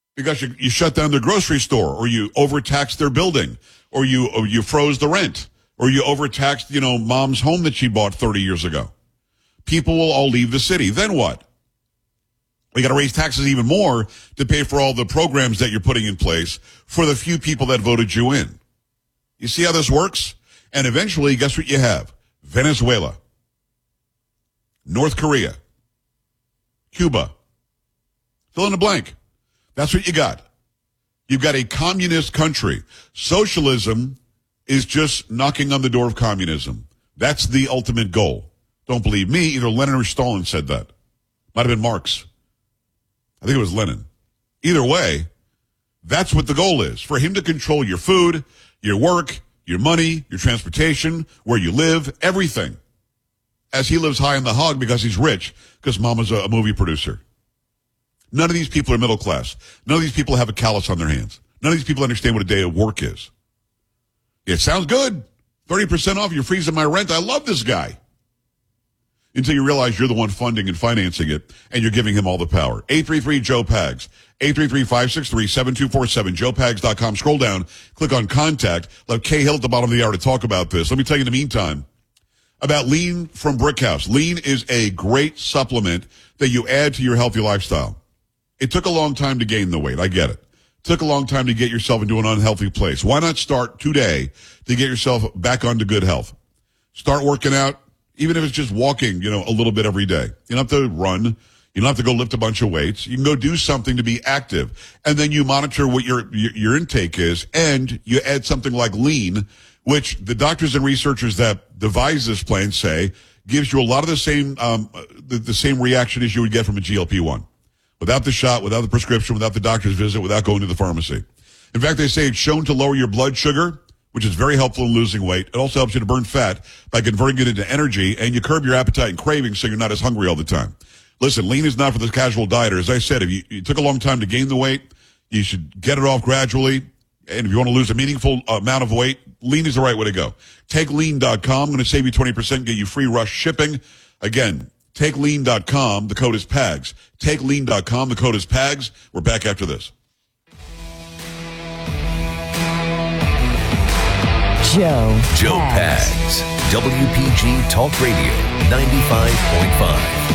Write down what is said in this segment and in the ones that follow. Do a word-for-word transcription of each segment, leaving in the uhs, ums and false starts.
because you, you shut down their grocery store, or you overtaxed their building, or you or you froze the rent, or you overtaxed, you know, mom's home that she bought thirty years ago. People will all leave the city. Then what? We got to raise taxes even more to pay for all the programs that you're putting in place for the few people that voted you in. You see how this works? And eventually, guess what you have? Venezuela, North Korea, Cuba. Fill in the blank. That's what you got. You've got a communist country. Socialism is just knocking on the door of communism. That's the ultimate goal. Don't believe me. Either Lenin or Stalin said that. Might have been Marx. I think it was Lenin. Either way, that's what the goal is. For him to control your food, your work, your money, your transportation, where you live, everything. As he lives high on the hog because he's rich, because mama's a, a movie producer. None of these people are middle class. None of these people have a callus on their hands. None of these people understand what a day of work is. It sounds good. thirty percent off, you're freezing my rent. I love this guy. Until you realize you're the one funding and financing it, and you're giving him all the power. eight three three, Joe Pags. eight three three, five six three, seven two four seven. joe pags dot com. Scroll down, click on contact. Let Kay Hill at the bottom of the hour to talk about this. Let me tell you in the meantime about Lean from Brickhouse. Lean is a great supplement that you add to your healthy lifestyle. It took a long time to gain the weight. I get it. It took a long time to get yourself into an unhealthy place. Why not start today to get yourself back onto good health? Start working out. Even if it's just walking, you know, a little bit every day. You don't have to run. You don't have to go lift a bunch of weights. You can go do something to be active. And then you monitor what your, your, your intake is, and you add something like Lean, which the doctors and researchers that devise this plan say gives you a lot of the same, um, the, the same reaction as you would get from a G L P one. Without the shot, without the prescription, without the doctor's visit, without going to the pharmacy. In fact, they say it's shown to lower your blood sugar, which is very helpful in losing weight. It also helps you to burn fat by converting it into energy, and you curb your appetite and cravings so you're not as hungry all the time. Listen, Lean is not for the casual dieter. As I said, if you, it took a long time to gain the weight, you should get it off gradually. And if you want to lose a meaningful amount of weight, Lean is the right way to go. take lean dot com. I'm going to save you twenty percent, get you free rush shipping. Again, take lean dot com. The code is PAGS. take lean dot com. The code is PAGS. We're back after this. Joe. Joe Pags. W P G Talk Radio ninety-five point five.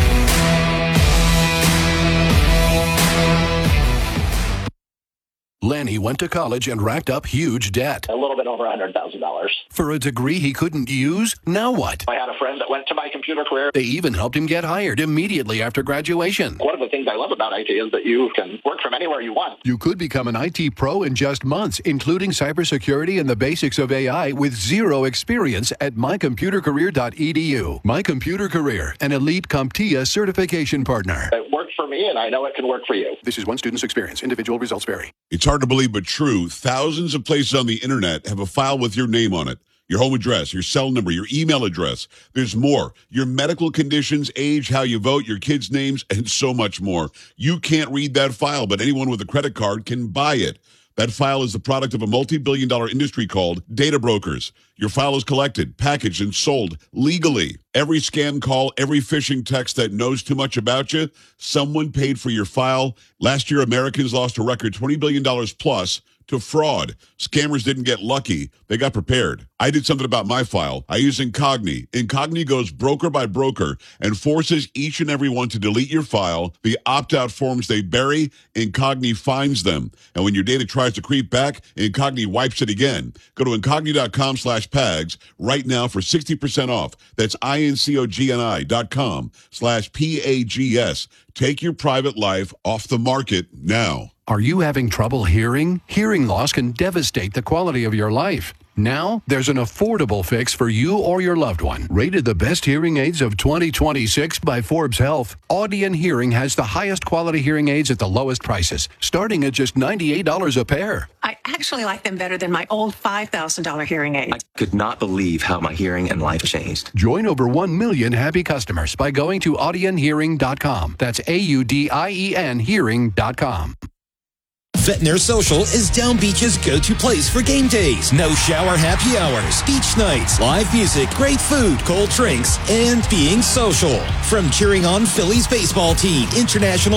Lanny went to college and racked up huge debt. A little bit over one hundred thousand dollars. For a degree he couldn't use? Now what? I had a friend that went to my computer career. They even helped him get hired immediately after graduation. One of the things I love about I T is that you can work from anywhere you want. You could become an I T pro in just months, including cybersecurity and the basics of A I with zero experience at my computer career dot e d u. My Computer Career, an elite CompTIA certification partner. It worked for me, and I know it can work for you. This is one student's experience. Individual results vary. It's hard to believe, but true. Thousands of places on the internet have a file with your name on it. Your home address, your cell number, your email address. There's more. Your medical conditions, age, how you vote, your kids' names, and so much more. You can't read that file, but anyone with a credit card can buy it. That file is the product of a multi-billion dollar industry called data brokers. Your file is collected, packaged, and sold legally. Every scam call, every phishing text that knows too much about you, someone paid for your file. Last year, Americans lost a record twenty billion dollars plus to fraud. Scammers didn't get lucky. They got prepared. I did something about my file. I use Incogni. Incogni goes broker by broker and forces each and every one to delete your file. The opt-out forms they bury, Incogni finds them. And when your data tries to creep back, Incogni wipes it again. Go to incogni dot com slash pags right now for sixty percent off. That's I-N-C-O-G-N-I dot com slash P-A-G-S. Take your private life off the market now. Are you having trouble hearing? Hearing loss can devastate the quality of your life. Now, there's an affordable fix for you or your loved one. Rated the best hearing aids of twenty twenty-six by Forbes Health, Audion Hearing has the highest quality hearing aids at the lowest prices, starting at just ninety-eight dollars a pair. I actually like them better than my old five thousand dollars hearing aids. I could not believe how my hearing and life changed. Join over one million happy customers by going to audion hearing dot com. That's A U D I E N hearing dot com. Ventnor Social is Down Beach's go-to place for game days. No shower happy hours, beach nights, live music, great food, cold drinks, and being social. From cheering on Phillies baseball team, international